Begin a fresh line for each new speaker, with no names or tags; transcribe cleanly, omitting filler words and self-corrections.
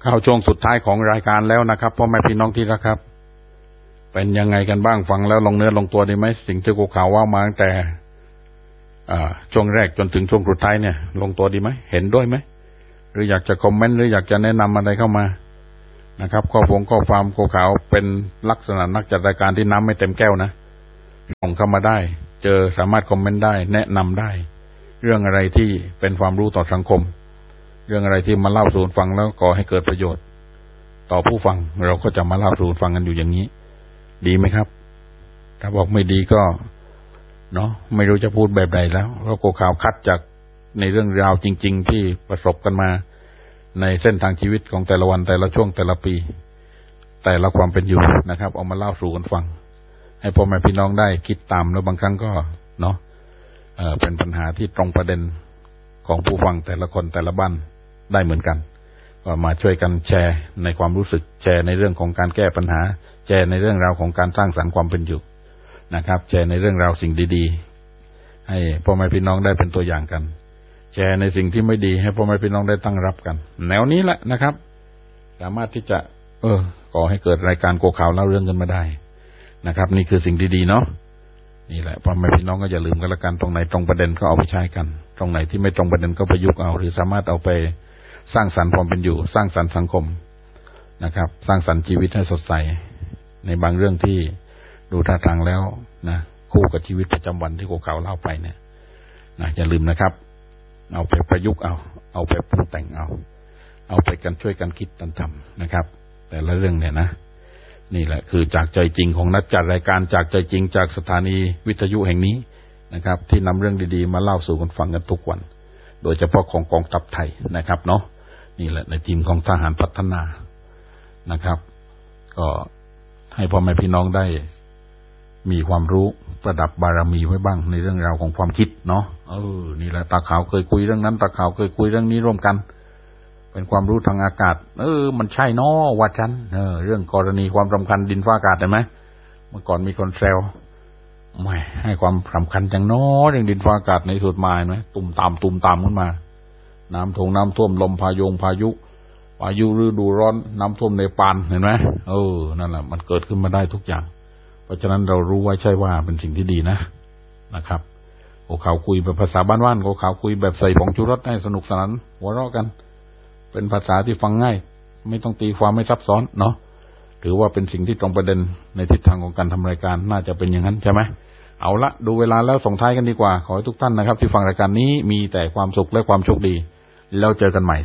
เข้าช่วงสุดท้ายของรายการแล้วนะครับพ่อแม่พี่น้องที่รักครับเป็นยังไงกันบ้างฟังแล้วลงเนื้อลงตัวดีไหมสิ่งที่กูข่าวว่ามาตั้งแต่ช่วงแรกจนถึงช่วงสุดท้ายเนี่ยลงตัวดีไหมเห็นด้วยไหมหรืออยากจะคอมเมนต์หรืออยากจะแนะนำอะไรเข้ามานะครับข้อความกูข่าวเป็นลักษณะนักจัดรายการที่น้ำไม่เต็มแก้วนะส่งเข้ามาได้เจอสามารถคอมเมนต์ได้แนะนำได้เรื่องอะไรที่เป็นความรู้ต่อสังคมเรื่องอะไรที่มาเล่าสู่ฟังแล้วก่อให้เกิดประโยชน์ต่อผู้ฟังเราก็จะมาเล่าสู่ฟังกันอยู่อย่างนี้ดีไหมครับถ้าบอกไม่ดีก็เนาะไม่รู้จะพูดแบบใดแล้วเพราะโกข่าวคัดจากในเรื่องราวจริงๆที่ประสบกันมาในเส้นทางชีวิตของแต่ละวันแต่ละช่วงแต่ละปีแต่ละความเป็นอยู่นะครับเอามาเล่าสู่กันฟังให้พ่อแม่พี่น้องได้คิดตามแล้วบางครั้งก็เนาะเป็นปัญหาที่ตรงประเด็นของผู้ฟังแต่ละคนแต่ละบ้านได้เหมือนกันก็มาช่วยกันแชร์ในความรู้สึกแชร์ในเรื่องของการแก้ปัญหาแชร์ในเรื่องราวของการสร้างสรรค์ความเป็นอยู่นะครับแชร์ในเรื่องราวสิ่งดีๆให้พ่อแม่พี่น้องได้เป็นตัวอย่างกันแชร์ในสิ่งที่ไม่ดีให้พ่อแม่พี่น้องได้ตั้งรับกันแนวนี้แหละนะครับสามารถที่จะก่อให้เกิดรายการโกข่าวเล่าเรื่องกันมาได้นะครับนี่คือสิ่งดีๆเนาะนี่แหละพ่อแม่พี่น้องก็อย่าลืมกันละกันตรงไหนตรงประเด็นก็เอาไปใช้กันตรงไหนที่ไม่ตรงประเด็นก็ประยุกต์เอาหรือสามารถเอาไปสร้างสรรค์ความเป็นอยู่สร้างสรรค์สังคมนะครับสร้างสรรค์ชีวิตให้สดใสในบางเรื่องที่ดูท่าทางแล้วนะคู่กับชีวิตประจำวันที่โกข่าวเล่าไปเนี่ยนะอย่าลืมนะครับเอาไปประยุกต์เอาไปปรุงแต่งเอาไปกันช่วยกันคิดกันทำนะครับแต่ละเรื่องเนี่ยนะนี่แหละคือจากใจจริงของนักจัดรายการจากใจจริงจากสถานีวิทยุแห่งนี้นะครับที่นำเรื่องดีๆมาเล่าสู่กันฟังกันทุกวันโดยเฉพาะของกองทัพไทยนะครับเนาะนี่แหละในทีมของทหารพัฒนานะครับก็ให้พ่อแม่พี่น้องได้มีความรู้ประดับบารมีไว้บ้างในเรื่องราวของความคิดเนาะนี่แหละตาขาวเคยคุยเรื่องนั้นตาขาวเคยคุยเรื่องนี้ร่วมกันเป็นความรู้ทางอากาศมันใช่เนาะว่าฉันเรื่องกรณีความสำคัญดินฟ้าอากาศเห็นไหมเมื่อก่อนมีคนแซวไม่ให้ความสำคัญจังเนาะเรื่องดินฟ้าอากาศในสุดมาเห็นไหมตุ่มตามขึ้นมาน้ำท่วมลมพายุฤดูร้อนน้ำท่วมในปานเห็นไหมนั่นแหละมันเกิดขึ้นมาได้ทุกอย่างเพราะฉะนั้นเรารู้ไว้ใช่ว่าเป็นสิ่งที่ดีนะครับโอ้ข่าวคุยแบบภาษาบ้านๆก็ข่าวคุยแบบใส่ผงชูรสให้สนุกสนานหัวเราะกันเป็นภาษาที่ฟังง่ายไม่ต้องตีความไม่ซับซ้อนเนาะถือว่าเป็นสิ่งที่ตรงประเด็นในทิศทางของการทำรายการน่าจะเป็นอย่างนั้นใช่ไหมเอาละดูเวลาแล้วส่งท้ายกันดีกว่าขอให้ทุกท่านนะครับที่ฟังรายการนี้มีแต่ความสุขและความโชคดีแล้วเจอกันใหม่